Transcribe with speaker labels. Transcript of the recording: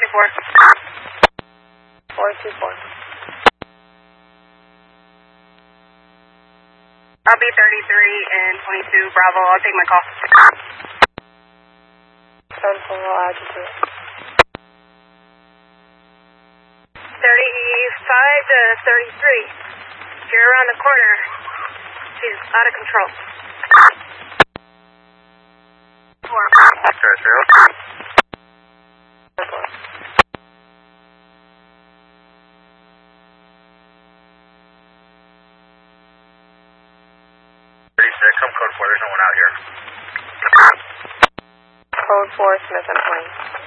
Speaker 1: 424.
Speaker 2: 424.
Speaker 1: I'll be 33 and 22, Bravo. I'll take my call.
Speaker 2: Code 4 will add you to it.
Speaker 1: 35 to 33. If you're around the corner, she's out of control. 4.
Speaker 3: Sure. 36, I'm code 4, there's no one out here.
Speaker 2: Code 4, Smith and Plain.